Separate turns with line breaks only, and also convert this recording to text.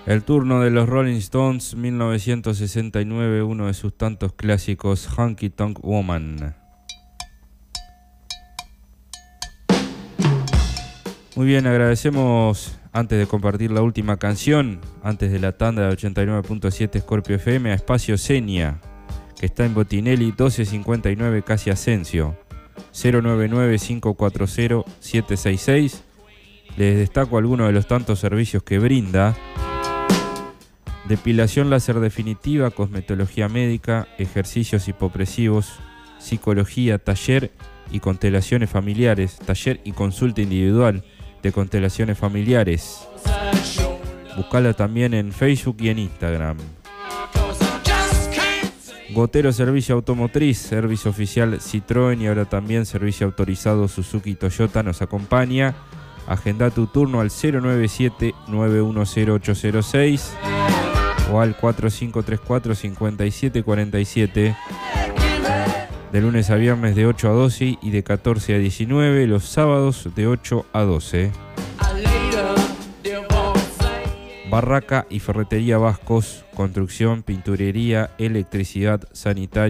El turno de los Rolling Stones, 1969, uno de sus tantos clásicos, Honky Tonk Woman. Muy bien, agradecemos, antes de compartir la última canción, antes de la tanda de 89.7 Scorpio FM, a Espacio Senia, que está en Botinelli 1259 Casi Asensio, 099-540-766. Les destaco algunos de los tantos servicios que brinda: depilación láser definitiva, cosmetología médica, ejercicios hipopresivos, psicología, taller y constelaciones familiares, taller y consulta individual de constelaciones familiares. Buscala también en Facebook y en Instagram. Gotero Servicio Automotriz, servicio oficial Citroën y ahora también servicio autorizado Suzuki y Toyota nos acompaña. Agenda tu turno al 097-910-806 o al 4534-5747. De lunes a viernes de 8 a 12 y de 14 a 19, los sábados de 8 a 12. Barraca y ferretería Vascos, construcción, pinturería, electricidad, sanitaria.